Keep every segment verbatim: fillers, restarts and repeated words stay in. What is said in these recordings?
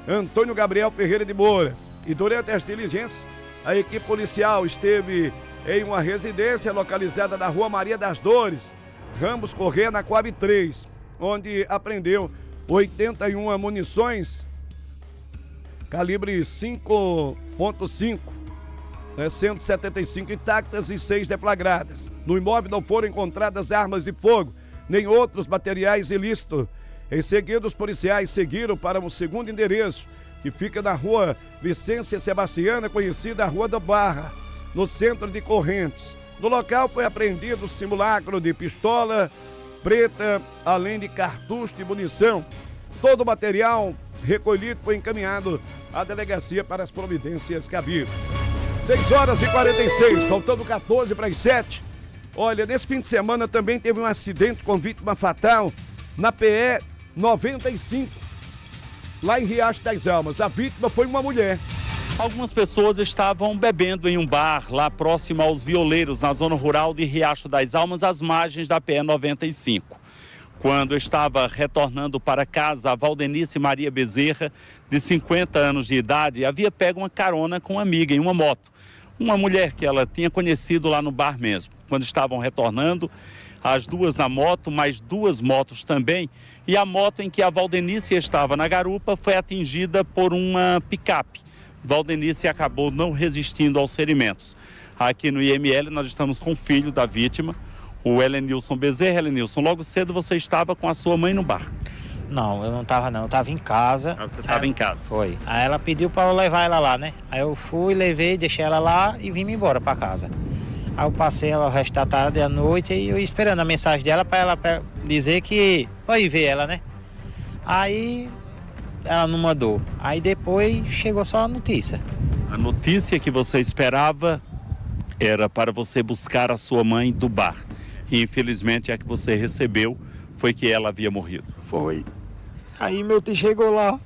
Antônio Gabriel Ferreira de Moura. E durante as diligências, a equipe policial esteve em uma residência localizada na Rua Maria das Dores, Ramos Corrêa, na Coab três, onde apreendeu oitenta e uma munições calibre cinco ponto cinco, né, cento e setenta e cinco intactas e seis deflagradas. No imóvel não foram encontradas armas de fogo, nem outros materiais ilícitos. Em seguida, os policiais seguiram para um segundo endereço, que fica na Rua Vicência Sebastiana, conhecida a Rua da Barra, no centro de Correntes. No local foi apreendido simulacro de pistola preta, além de cartucho de munição. Todo o material recolhido foi encaminhado à delegacia para as providências cabíveis. seis horas e quarenta e seis, faltando quatorze para as sete. Olha, nesse fim de semana também teve um acidente com vítima fatal na P E noventa e cinco, lá em Riacho das Almas. A vítima foi uma mulher. Algumas pessoas estavam bebendo em um bar lá próximo aos Violeiros, na zona rural de Riacho das Almas, às margens da P E noventa e cinco. Quando estava retornando para casa, a Valdenice Maria Bezerra, de cinquenta anos de idade, havia pego uma carona com uma amiga em uma moto. Uma mulher que ela tinha conhecido lá no bar mesmo. Quando estavam retornando, as duas na moto, mais duas motos também, e a moto em que a Valdenice estava na garupa foi atingida por uma picape. Valdenice acabou não resistindo aos ferimentos. Aqui no I M L nós estamos com o filho da vítima, o Helenilson Bezerra. Helenilson, logo cedo você estava com a sua mãe no bar. Não, eu não estava não, eu estava em casa. Ah, você estava em casa? Foi. Aí ela pediu para eu levar ela lá, né? Aí eu fui, levei, deixei ela lá e vim embora para casa. Aí eu passei o resto da tarde e a noite e eu esperando a mensagem dela para ela pra dizer que eu ia ver ela, né? Aí ela não mandou. Aí depois chegou só a notícia. A notícia que você esperava era para você buscar a sua mãe do bar. E infelizmente a que você recebeu foi que ela havia morrido. Foi. Aí meu tio chegou lá.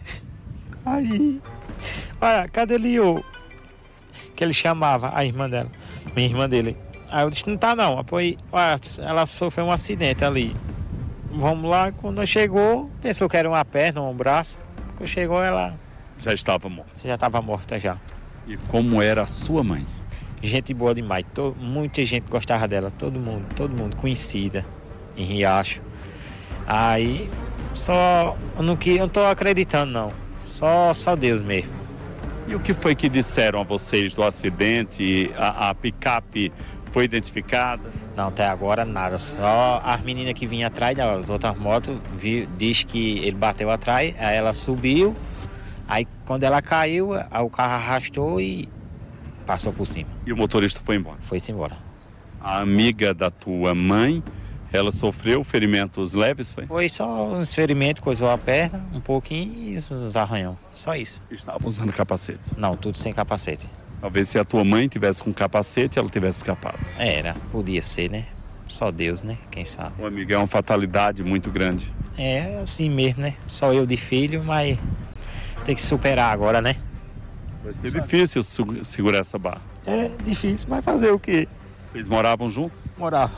Aí, olha, cadê Liô? Que ele chamava a irmã dela, minha irmã dele. Aí eu disse, não tá não. Aí, olha, ela sofreu um acidente ali. Vamos lá, quando chegou, pensou que era uma perna, um braço. Quando chegou, ela já estava morta. Já estava morta já. E como era a sua mãe? Gente boa demais, todo, muita gente gostava dela, todo mundo, todo mundo conhecida em Riacho. Aí só eu não que eu tô acreditando não, só só Deus mesmo. E o que foi que disseram a vocês do acidente? A, a picape foi identificada? Não, até agora nada, só as meninas que vinham atrás das outras motos viu, diz que ele bateu atrás, aí ela subiu, aí quando ela caiu, aí o carro arrastou e passou por cima. E o motorista foi embora? Foi-se embora. A amiga da tua mãe, ela sofreu ferimentos leves, foi? Foi só uns ferimentos, coisou a perna, um pouquinho e uns arranhão, só isso. Estava usando capacete? Não, tudo sem capacete. Talvez se a tua mãe tivesse com capacete, ela tivesse escapado. Era, podia ser, né? Só Deus, né? Quem sabe. O amigo, é uma fatalidade muito grande. É, assim mesmo, né? Só eu de filho, mas tem que superar agora, né? Vai ser difícil segurar essa barra. É difícil, mas fazer o quê? Vocês moravam juntos? Morava.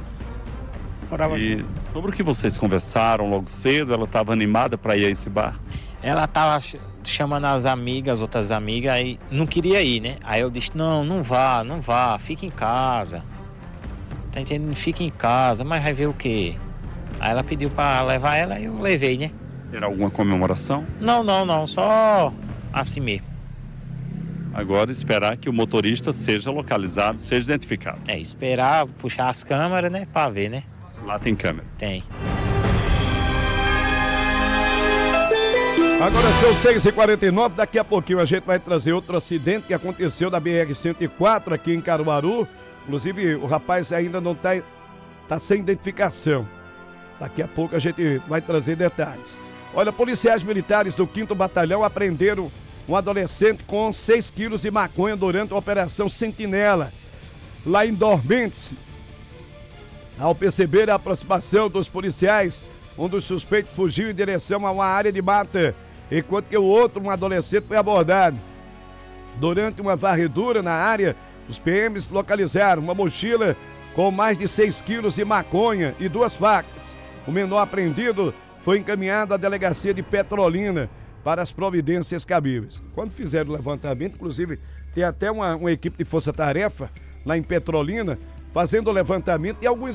Morava E junto. sobre o que vocês conversaram logo cedo, ela estava animada para ir a esse bar? Ela estava chamando as amigas, as outras amigas, aí não queria ir, né? Aí eu disse, não, não vá, não vá, fica em casa. Tá entendendo? Fica em casa, mas vai ver o quê? Aí ela pediu para levar ela e eu levei, né? Era alguma comemoração? Não, não, não, só assim mesmo. Agora esperar que o motorista seja localizado, seja identificado. É, esperar, puxar as câmeras, né, para ver, né? Lá tem câmera? Tem. Agora são seis e quarenta e nove, daqui a pouquinho a gente vai trazer outro acidente que aconteceu na B R cento e quatro aqui em Caruaru. Inclusive o rapaz ainda não está tá sem identificação. Daqui a pouco a gente vai trazer detalhes. Olha, policiais militares do quinto Batalhão apreenderam um adolescente com seis quilos de maconha durante a Operação Sentinela, lá em Dormentes. Ao perceber a aproximação dos policiais, um dos suspeitos fugiu em direção a uma área de mata, enquanto que o outro, um adolescente, foi abordado. Durante uma varredura na área, os P Ms localizaram uma mochila com mais de seis quilos de maconha e duas facas. O menor apreendido foi encaminhado à delegacia de Petrolina para as providências cabíveis. Quando fizeram o levantamento, inclusive, tem até uma, uma equipe de força-tarefa lá em Petrolina, fazendo o levantamento e alguns